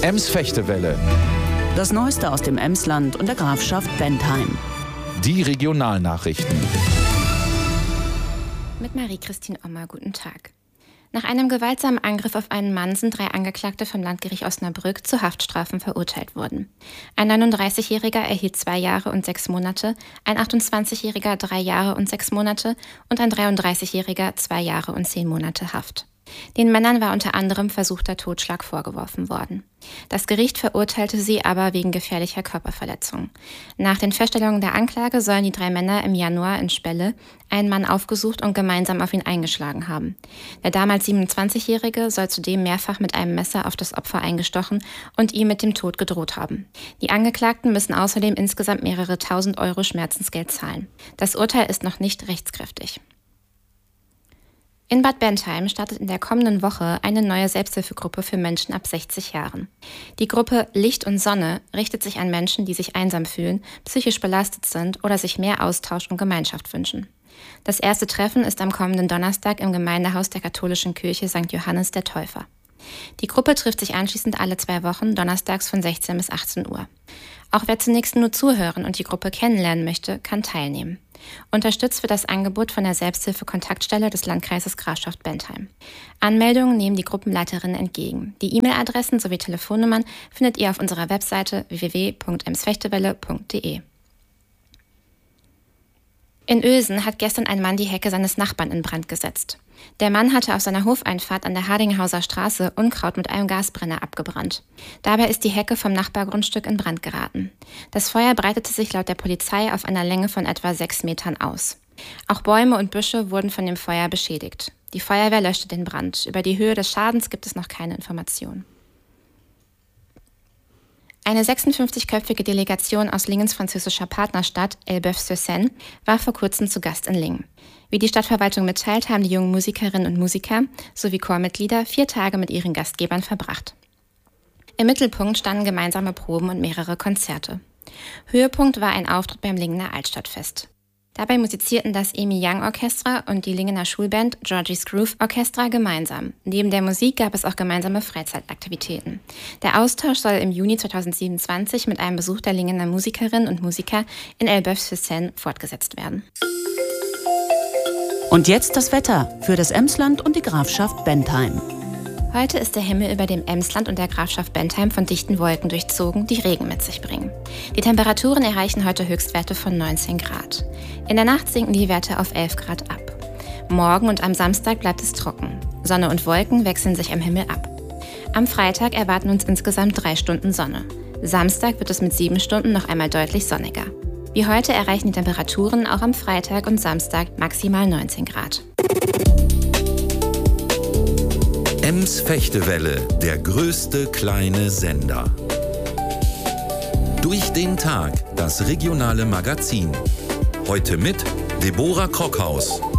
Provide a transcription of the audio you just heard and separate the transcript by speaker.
Speaker 1: Ems-Fechtewelle.
Speaker 2: Das Neueste aus dem Emsland und der Grafschaft Bentheim.
Speaker 1: Die Regionalnachrichten.
Speaker 3: Mit Marie-Christine Ommer, guten Tag. Nach einem gewaltsamen Angriff auf einen Mann sind 3 Angeklagte vom Landgericht Osnabrück zu Haftstrafen verurteilt worden. Ein 39-Jähriger erhielt 2 Jahre und 6 Monate, ein 28-Jähriger 3 Jahre und 6 Monate und ein 33-Jähriger 2 Jahre und 10 Monate Haft. Den Männern war unter anderem versuchter Totschlag vorgeworfen worden. Das Gericht verurteilte sie aber wegen gefährlicher Körperverletzung. Nach den Feststellungen der Anklage sollen die 3 Männer im Januar in Spelle einen Mann aufgesucht und gemeinsam auf ihn eingeschlagen haben. Der damals 27-Jährige soll zudem mehrfach mit einem Messer auf das Opfer eingestochen und ihm mit dem Tod gedroht haben. Die Angeklagten müssen außerdem insgesamt mehrere 1.000 Euro Schmerzensgeld zahlen. Das Urteil ist noch nicht rechtskräftig. In Bad Bentheim startet in der kommenden Woche eine neue Selbsthilfegruppe für Menschen ab 60 Jahren. Die Gruppe Licht und Sonne richtet sich an Menschen, die sich einsam fühlen, psychisch belastet sind oder sich mehr Austausch und Gemeinschaft wünschen. Das erste Treffen ist am kommenden Donnerstag im Gemeindehaus der katholischen Kirche St. Johannes der Täufer. Die Gruppe trifft sich anschließend alle 2 Wochen, donnerstags von 16 bis 18 Uhr. Auch wer zunächst nur zuhören und die Gruppe kennenlernen möchte, kann teilnehmen. Unterstützt wird das Angebot von der Selbsthilfe-Kontaktstelle des Landkreises Grafschaft Bentheim. Anmeldungen nehmen die Gruppenleiterinnen entgegen. Die E-Mail-Adressen sowie Telefonnummern findet ihr auf unserer Webseite www.emsfechtewelle.de. In Uelsen hat gestern ein Mann die Hecke seines Nachbarn in Brand gesetzt. Der Mann hatte auf seiner Hofeinfahrt an der Hardinghauser Straße Unkraut mit einem Gasbrenner abgebrannt. Dabei ist die Hecke vom Nachbargrundstück in Brand geraten. Das Feuer breitete sich laut der Polizei auf einer Länge von etwa 6 Metern aus. Auch Bäume und Büsche wurden von dem Feuer beschädigt. Die Feuerwehr löschte den Brand. Über die Höhe des Schadens gibt es noch keine Informationen. Eine 56-köpfige Delegation aus Lingens französischer Partnerstadt Elbeuf-sur-Seine war vor kurzem zu Gast in Lingen. Wie die Stadtverwaltung mitteilt, haben die jungen Musikerinnen und Musiker sowie Chormitglieder 4 Tage mit ihren Gastgebern verbracht. Im Mittelpunkt standen gemeinsame Proben und mehrere Konzerte. Höhepunkt war ein Auftritt beim Lingener Altstadtfest. Dabei musizierten das Amy Young Orchestra und die Lingener Schulband Georgie's Groove Orchestra gemeinsam. Neben der Musik gab es auch gemeinsame Freizeitaktivitäten. Der Austausch soll im Juni 2027 mit einem Besuch der Lingener Musikerinnen und Musiker in Elbeuf-sur-Seine fortgesetzt werden.
Speaker 2: Und jetzt das Wetter für das Emsland und die Grafschaft Bentheim.
Speaker 3: Heute ist der Himmel über dem Emsland und der Grafschaft Bentheim von dichten Wolken durchzogen, die Regen mit sich bringen. Die Temperaturen erreichen heute Höchstwerte von 19 Grad. In der Nacht sinken die Werte auf 11 Grad ab. Morgen und am Samstag bleibt es trocken. Sonne und Wolken wechseln sich am Himmel ab. Am Freitag erwarten uns insgesamt 3 Stunden Sonne. Samstag wird es mit 7 Stunden noch einmal deutlich sonniger. Wie heute erreichen die Temperaturen auch am Freitag und Samstag maximal 19 Grad.
Speaker 4: Ems-Fechtewelle, der größte kleine Sender. Durch den Tag, das regionale Magazin. Heute mit Deborah Krockhaus.